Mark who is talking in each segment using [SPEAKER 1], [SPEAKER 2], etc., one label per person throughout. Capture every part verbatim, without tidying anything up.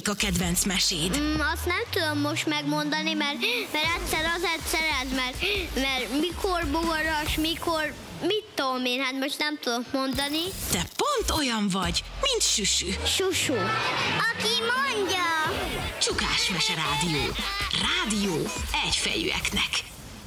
[SPEAKER 1] melyik a kedvenc meséd?
[SPEAKER 2] Mm, azt nem tudom most megmondani, mert, mert egyszer azért szeret, mert, mert mikor bogaras, mikor, mit tudom én, hát most nem tudom mondani.
[SPEAKER 1] Te pont olyan vagy, mint Süsü.
[SPEAKER 2] Susu. Aki mondja.
[SPEAKER 1] Csukás Mese Rádió. Rádió egyfejűeknek.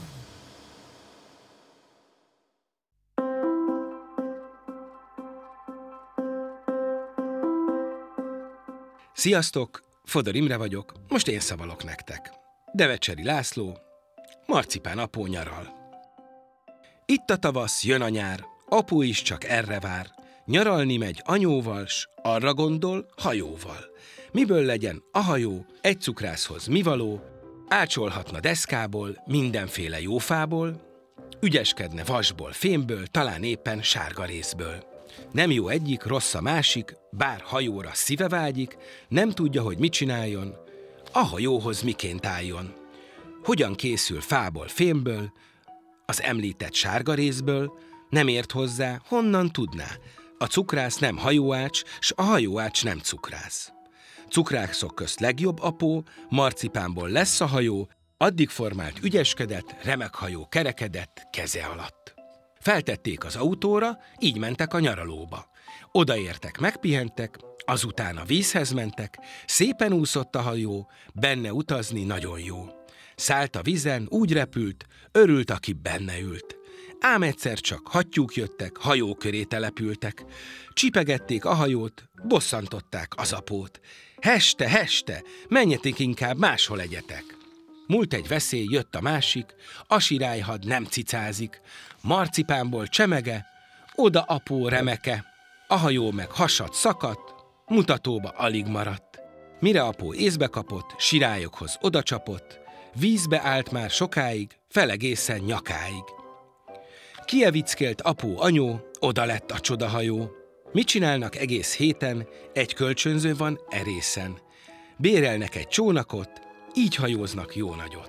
[SPEAKER 3] Sziasztok! Fodor Imre vagyok, most én szavalok nektek. Devecseri László, Marcipán apó nyaral. Itt a tavasz, jön a nyár, apu is csak erre vár. Nyaralni megy anyóval, s arra gondol hajóval. Miből legyen a hajó, egy cukrászhoz mi való? Ácsolhatna deszkából, mindenféle jófából, ügyeskedne vasból, fémből, talán éppen sárga részből. Nem jó egyik, rossz a másik, bár hajóra szíve vágyik, nem tudja, hogy mit csináljon, a hajóhoz miként álljon. Hogyan készül fából, fémből, az említett sárga részből, nem ért hozzá, honnan tudná. A cukrász nem hajóács, s a hajóács nem cukrász. Cukrászok közt legjobb apó, marcipánból lesz a hajó, addig formált ügyeskedett, remek hajó kerekedett keze alatt. Feltették az autóra, így mentek a nyaralóba. Odaértek, megpihentek, azután a vízhez mentek, szépen úszott a hajó, benne utazni nagyon jó. Szállt a vizen, úgy repült, örült, aki benne ült. Ám egyszer csak hattyúk jöttek, hajó köré települtek. Csipegették a hajót, bosszantották az apót. Heste, heste, menjetek inkább, máshol egyetek. Múlt egy veszély, jött a másik, a sirályhad nem cicázik. Marcipánból csemege, oda apó remeke. A hajó meg hasad szakadt, mutatóba alig maradt. Mire apó észbe kapott, sirályokhoz oda csapott, vízbe állt már sokáig, felegészen nyakáig. Kievickélt apó anyó, oda lett a csodahajó. Mit csinálnak egész héten, egy kölcsönző van erészen. Bérelnek egy csónakot, így hajóznak jó nagyot.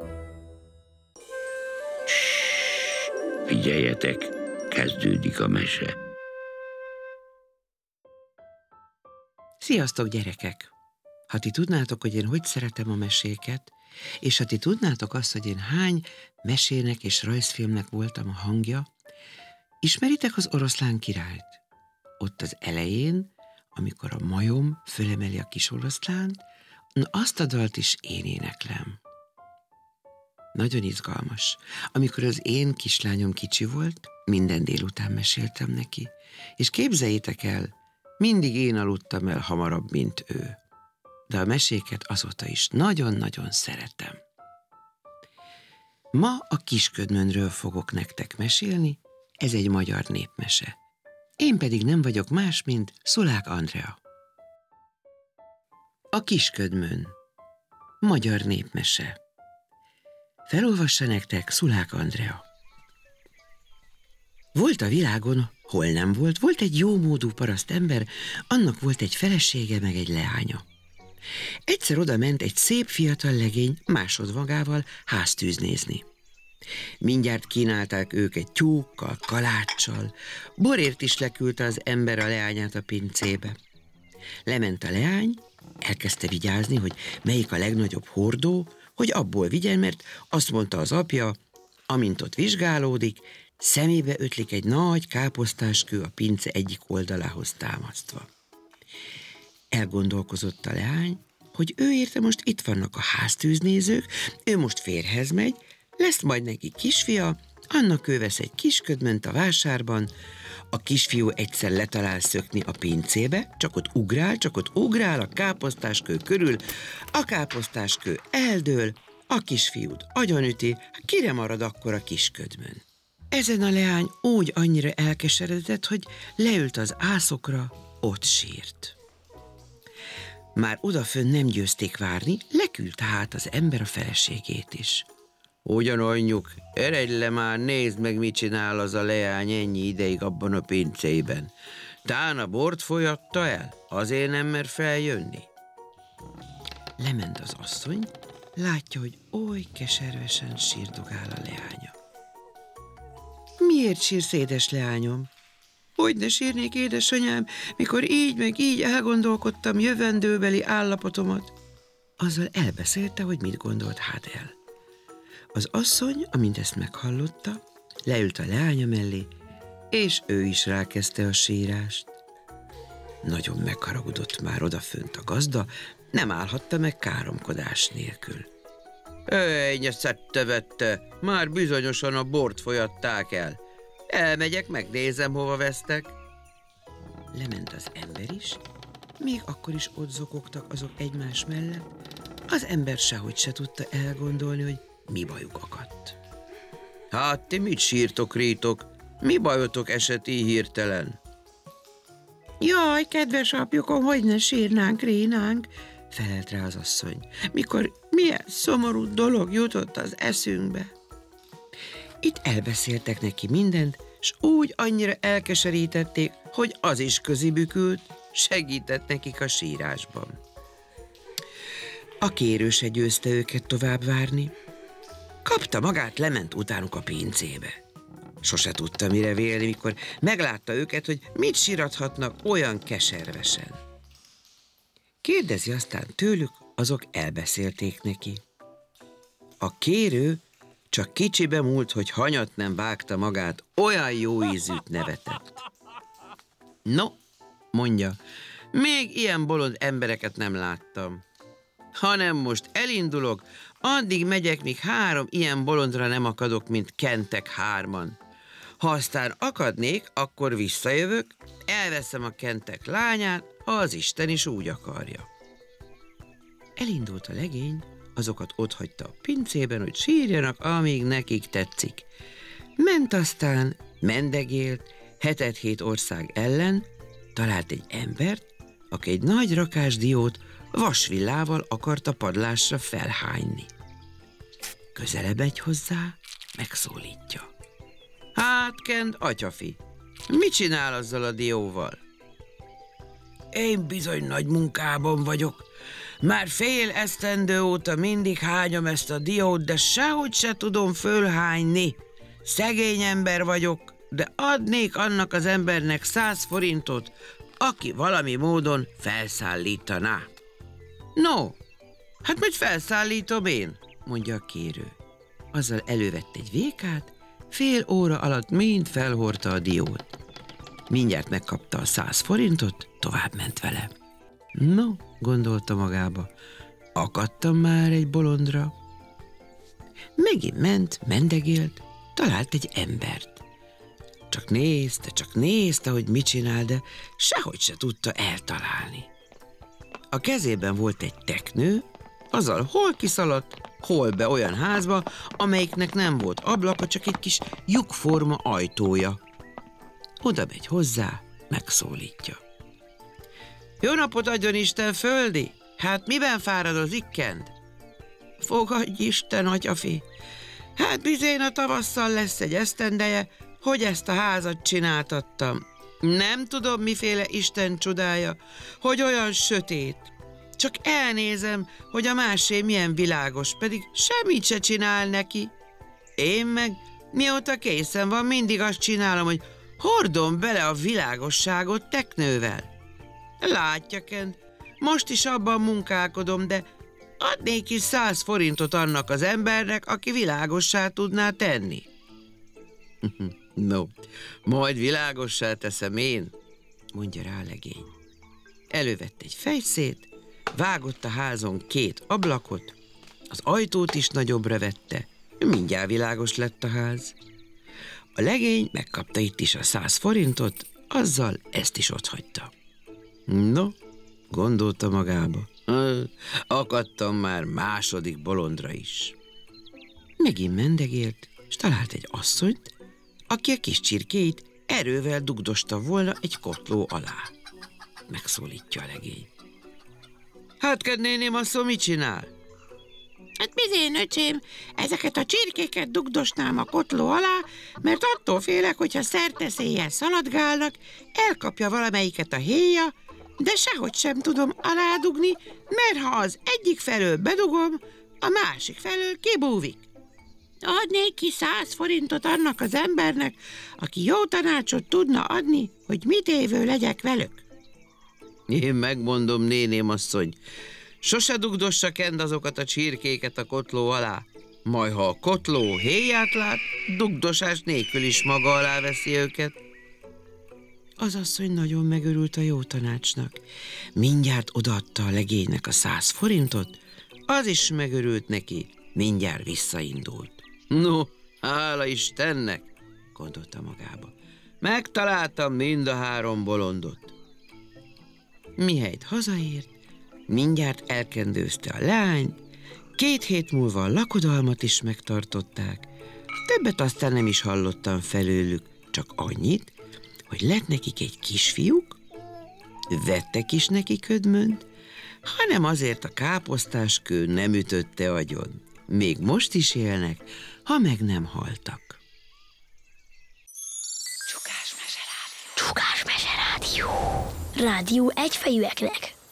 [SPEAKER 4] Figyeljetek, kezdődik a mese.
[SPEAKER 5] Sziasztok, gyerekek! Ha ti tudnátok, hogy én hogy szeretem a meséket, és ha ti tudnátok azt, hogy én hány mesének és rajzfilmnek voltam a hangja, ismeritek az Oroszlán királyt? Ott az elején, amikor a majom fölemeli a kis oroszlánt, na azt a dalt is én éneklem. Nagyon izgalmas. Amikor az én kislányom kicsi volt, minden délután meséltem neki, és képzeljétek el, mindig én aludtam el hamarabb, mint ő. De a meséket azóta is nagyon-nagyon szeretem. Ma a Kisködmönről fogok nektek mesélni, ez egy magyar népmese. Én pedig nem vagyok más, mint Szulák Andrea. A Kisködmön. Magyar népmese. Felolvassa nektek Szulák Andrea. Volt a világon, hol nem volt, volt egy jómódú parasztember, annak volt egy felesége meg egy leánya. Egyszer oda ment egy szép fiatal legény másodmagával háztűz nézni. Mindjárt kínálták őket tyúkkal, kaláccsal, borért is leküldte az ember a leányát a pincébe. Lement a leány, elkezdte vigyázni, hogy melyik a legnagyobb hordó, hogy abból vigyen, mert azt mondta az apja, amint ott vizsgálódik, szemébe ötlik egy nagy káposztáskő a pince egyik oldalához támasztva. Elgondolkozott a leány, hogy ő érte most itt vannak a háztűznézők, ő most férjhez megy, lesz majd neki kisfia, annak ő vesz egy kisködmönt a vásárban, a kisfiú egyszer letalál szökni a pincébe, csak ott ugrál, csak ott ugrál a káposztáskő körül, a káposztáskő eldől, a kisfiút agyonüti, kire marad akkor a kisködmön? Ezen a leány úgy annyira elkeseredett, hogy leült az ászokra, ott sírt. Már odafönn nem győzték várni, leküldte hát az ember a feleségét is. Ugyan anyjuk, eredj le már, nézd meg, mit csinál az a leány ennyi ideig abban a pincében. Tán a bort folyatta el, azért nem mer feljönni. Lement az asszony, látja, hogy oly keservesen sírdogál a leánya. Miért sírsz, édes leányom? Hogy ne sírnék, édesanyám, mikor így meg így elgondolkodtam jövendőbeli állapotomat. Azzal elbeszélte, hogy mit gondolt hát el. Az asszony, amint ezt meghallotta, leült a leánya mellé, és ő is rákezdte a sírást. Nagyon megharagudott már odafönt a gazda, nem állhatta meg káromkodás nélkül. Ejnye szedte-vette, már bizonyosan a bort folyatták el. Elmegyek, megnézem, hova vesztek. Lement az ember is, még akkor is ott zokogtak azok egymás mellett, az ember sehogy se tudta elgondolni, hogy mi bajuk akadt. Hát ti mit sírtok, rítok? Mi bajotok esett így hirtelen? Jaj, kedves apjukom, hogy ne sírnánk, rínánk, felelt rá az asszony, mikor milyen szomorú dolog jutott az eszünkbe. Itt elbeszéltek neki mindent, s úgy annyira elkeserítették, hogy az is közibükült, segített nekik a sírásban. A kérő se győzte őket tovább várni. Kapta magát, lement utánuk a pincébe. Sose tudta mire vélni, mikor meglátta őket, hogy mit sírathatnak olyan keservesen. Kérdezi aztán tőlük, azok elbeszélték neki. A kérő csak kicsibe múlt, hogy hanyat nem vágta magát, olyan jó ízűt nevetett. No, mondja, még ilyen bolond embereket nem láttam. Hanem most elindulok, addig megyek, míg három ilyen bolondra nem akadok, mint kentek hárman. Ha aztán akadnék, akkor visszajövök, elveszem a kentek lányát, ha az Isten is úgy akarja. Elindult a legény, azokat otthagyta a pincében, hogy sírjanak, amíg nekik tetszik. Ment aztán, mendegélt, hetet-hét ország ellen, talált egy embert, aki egy nagy rakás diót vasvillával akart a padlásra felhányni. Közelebb megy hozzá, megszólítja. Hát, Kend, atyafi, mit csinál azzal a dióval? Én bizony nagy munkában vagyok. Már fél esztendő óta mindig hányom ezt a diót, de sehogy se tudom fölhányni. Szegény ember vagyok, de adnék annak az embernek száz forintot, aki valami módon felszállítaná. No, hát majd felszállítom én, mondja a kérő. Azzal elővett egy vékát, fél óra alatt mind felhordta a diót. Mindjárt megkapta a száz forintot, tovább ment vele. No, gondolta magába, akadtam már egy bolondra. Megint ment, mendegélt, talált egy embert. Csak nézte, csak nézte, hogy mit csinál, de sehogy se tudta eltalálni. A kezében volt egy teknő, azzal hol kiszaladt, hol be olyan házba, amelyiknek nem volt ablaka, csak egy kis lyukforma ajtója. Oda megy hozzá, megszólítja. Jó napot adjon Isten, földi! Hát miben fáradozik, Kend? Fogadj Isten, atyafi! Hát bizén a tavasszal lesz egy esztendeje, hogy ezt a házat csináltattam. Nem tudom, miféle Isten csodája, hogy olyan sötét. Csak elnézem, hogy a másé milyen világos, pedig semmit se csinál neki. Én meg, mióta készen van, mindig azt csinálom, hogy hordom bele a világosságot teknővel. Látja, Kent, most is abban munkálkodom, de adnék is száz forintot annak az embernek, aki világossá tudná tenni. No, majd világossá teszem én, mondja rá a legény. Elővett egy fejszét, vágott a házon két ablakot, az ajtót is nagyobbra vette, mindjárt világos lett a ház. A legény megkapta itt is a száz forintot, azzal ezt is otthagyta. No, gondolta magába, akadtam már második bolondra is. Megint mendegélt, és talált egy asszonyt, aki a kis csirkéit erővel dugdosta volna egy kotló alá. Megszólítja a legény. Hát, kednéném, asszony, mit csinál? Hát bizony, öcsém, ezeket a csirkéket dugdosnám a kotló alá, mert attól félek, hogyha szerteszéjjel szaladgálnak, elkapja valamelyiket a héja, de sehogy sem tudom aládugni, mert ha az egyik felől bedugom, a másik felől kibúvik. Adnék ki száz forintot annak az embernek, aki jó tanácsot tudna adni, hogy mit évő legyek velük. Én megmondom, néném asszony, sose dugdossa kend azokat a csirkéket a kotló alá. Majd ha a kotló héját lát, dugdosás nélkül is maga alá veszi őket. Az asszony nagyon megörült a jó tanácsnak. Mindjárt odaadta a legénynek a száz forintot, az is megörült neki, mindjárt visszaindult. No, hála Istennek, gondolta magába. Megtaláltam mind a három bolondot. Mihelyt hazaért, mindjárt elkendőzte a leányt, két hét múlva a lakodalmat is megtartották. Többet aztán nem is hallottam felőlük, csak annyit, hogy lett nekik egy kisfiúk, vettek is neki ködmönt, hanem azért a káposztáskő nem ütötte agyon. Még most is élnek, ha meg nem haltak.
[SPEAKER 2] Csukás Mese Rádió. Rádió egyfejűeknek.